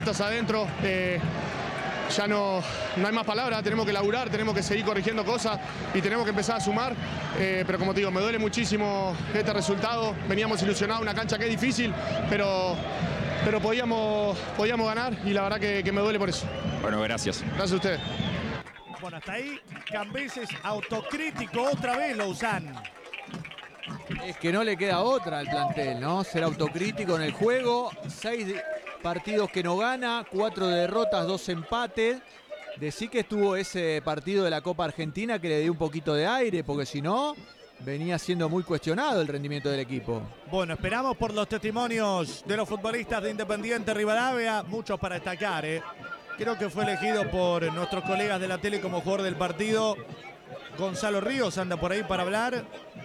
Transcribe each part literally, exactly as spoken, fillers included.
Estás adentro, eh, ya no, no hay más palabras, tenemos que laburar, tenemos que seguir corrigiendo cosas y tenemos que empezar a sumar, eh, pero como te digo, me duele muchísimo este resultado, veníamos ilusionados, una cancha que es difícil, pero, pero podíamos, podíamos ganar y la verdad que, que me duele por eso. Bueno, gracias. Gracias a ustedes. Bueno, hasta ahí Cambeses autocrítico otra vez, Lozán. Es que no le queda otra al plantel, ¿no? Ser autocrítico en el juego. Seis partidos que no gana, cuatro derrotas, dos empates. Decí que estuvo ese partido de la Copa Argentina que le dio un poquito de aire, porque si no, venía siendo muy cuestionado el rendimiento del equipo. Bueno, esperamos por los testimonios de los futbolistas de Independiente Rivadavia. Muchos para destacar, ¿eh? Creo que fue elegido por nuestros colegas de la tele como jugador del partido. Gonzalo Ríos anda por ahí para hablar.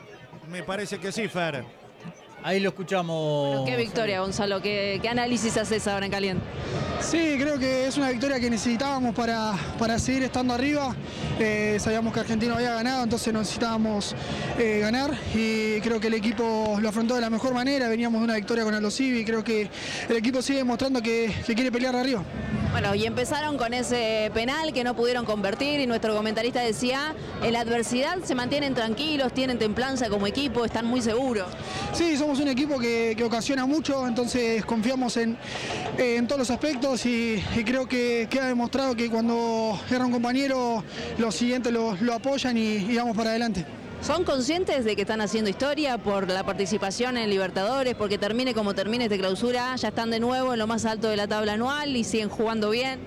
Me parece que sí, Fer. Ahí lo escuchamos. Bueno, qué victoria, Gonzalo. ¿Qué, qué análisis haces ahora en caliente? Sí, creo que es una victoria que necesitábamos para, para seguir estando arriba. Eh, sabíamos que Argentino había ganado, entonces necesitábamos eh, ganar y creo que el equipo lo afrontó de la mejor manera. Veníamos de una victoria con Aldo Civi y creo que el equipo sigue demostrando que, que quiere pelear arriba. Bueno, y empezaron con ese penal que no pudieron convertir y nuestro comentarista decía, en la adversidad se mantienen tranquilos, tienen templanza como equipo, están muy seguros. Sí, somos un equipo que, que ocasiona mucho, entonces confiamos en, en todos los aspectos y, y creo que queda demostrado que cuando erra un compañero, los siguientes lo, lo apoyan y, y vamos para adelante. ¿Son conscientes de que están haciendo historia por la participación en Libertadores, porque termine como termine esta clausura, ya están de nuevo en lo más alto de la tabla anual y siguen jugando bien?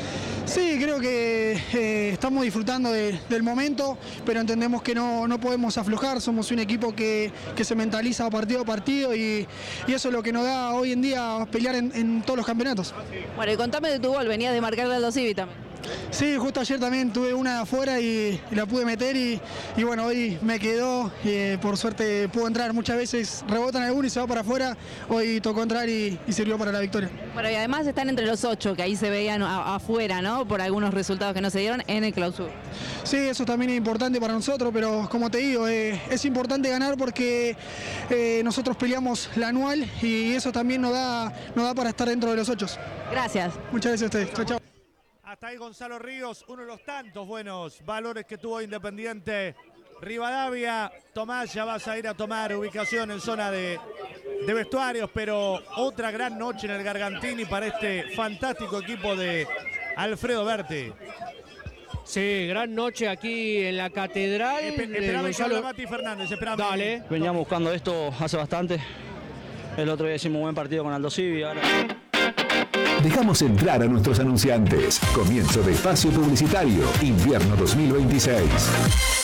Sí, creo que eh, estamos disfrutando de, del momento, pero entendemos que no, no podemos aflojar, somos un equipo que, que se mentaliza partido a partido y, y eso es lo que nos da hoy en día pelear en, en todos los campeonatos. Bueno, y contame de tu gol, venías de marcarle al Aldo Civi también. Sí, justo ayer también tuve una afuera y, y la pude meter y, y bueno, hoy me quedó, y por suerte pudo entrar. Muchas veces rebotan alguno y se va para afuera, hoy tocó entrar y, y sirvió para la victoria. Bueno, y además están entre los ocho, que ahí se veían a, afuera, ¿no? Por algunos resultados que no se dieron en el clausura. Sí, eso también es importante para nosotros, pero como te digo, eh, es importante ganar porque eh, nosotros peleamos la anual y eso también nos da, nos da para estar dentro de los ocho. Gracias. Muchas gracias a ustedes. Chao, chao. Hasta ahí Gonzalo Ríos, uno de los tantos buenos valores que tuvo Independiente Rivadavia. Tomás, ya vas a ir a tomar ubicación en zona de, de vestuarios, pero otra gran noche en el Gargantini para este fantástico equipo de Alfredo Berti. Sí, gran noche aquí en la catedral. Espe esperame que habla Mati Fernández, esperame. Dale. Veníamos buscando esto hace bastante. El otro día hicimos un buen partido con Aldo Civi. Ahora... Dejamos entrar a nuestros anunciantes. Comienzo de espacio publicitario, invierno dos mil veintiséis.